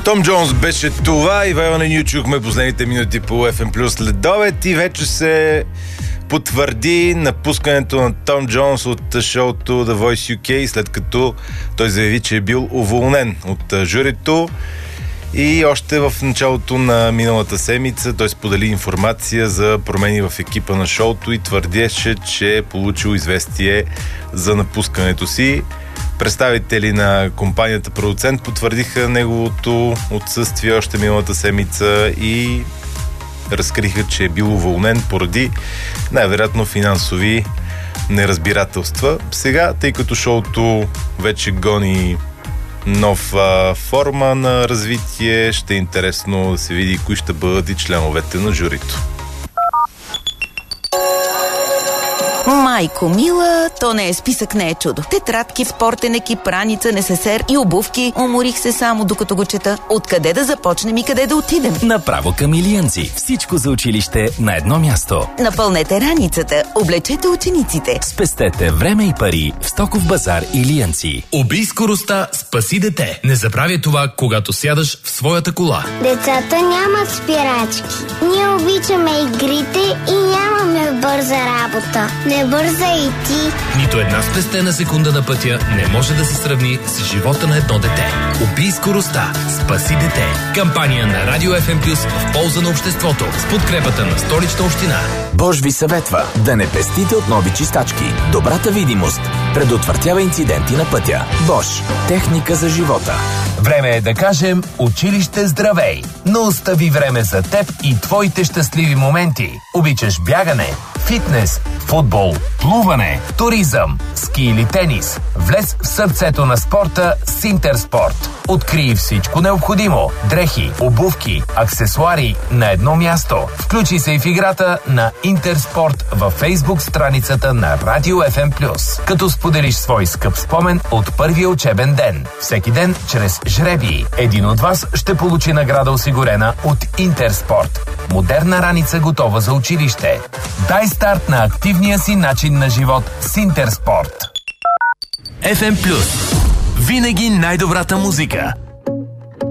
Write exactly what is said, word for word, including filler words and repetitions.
Том Джонс беше това и Вайвана ние чухме последните минути по Еф Ем Плюс следобед и вече се потвърди напускането на Том Джонс от шоуто The Voice ю кей, след като той заяви, че е бил уволнен от журито. И още в началото на миналата седмица той сподели информация за промени в екипа на шоуто и твърдеше, че е получил известие за напускането си. Представители на компанията продуцент потвърдиха неговото отсъствие още миналата седмица и разкриха, че е бил уволнен поради най-вероятно финансови неразбирателства. Сега, тъй като шоуто вече гони нова форма на развитие, ще е интересно да се види кои ще бъдат и членовете на журито. Майко мила, то не е списък, не е чудо. Тетрадки, спортен екип, раница, несесер и обувки. Уморих се само докато го чета. Откъде да започнем и къде да отидем? Направо към Илиянци. Всичко за училище на едно място. Напълнете раницата, облечете учениците. Спестете време и пари в Стоков базар Илиянци. Убий скоростта, спаси дете. Не забравяй това, когато сядаш в своята кола. Децата нямат спирачки. Ние обичаме игрите и нямаме бърза работа. Не бърза и ти. Нито една спестена секунда на пътя не може да се сравни с живота на едно дете. Убий скоростта, спаси дете. Кампания на Радио Еф Ем Плюс в полза на обществото с подкрепата на Столична община. Бош ви съветва да не пестите от нови чистачки. Добрата видимост предотвратява инциденти на пътя. Бош. Техника за живота. Време е да кажем училище здравей. Но остави време за теб и твоите щастливи моменти. Обичаш бягане, фитнес, футбол, плуване, туризъм, ски или тенис. Влез в сърцето на спорта с Интерспорт. Открий всичко необходимо. Дрехи, обувки, аксесуари на едно място. Включи се и в играта на Интерспорт във Фейсбук страницата на Радио Еф Ем Плюс, като споделиш свой скъп спомен от първия учебен ден. Всеки ден чрез жребии. Един от вас ще получи награда, осигурена от Интерспорт. Модерна раница, готова за училище. Дай старт на активния си начин на живот с Интерспорт. Еф Ем Плюс. Винаги най-добрата музика.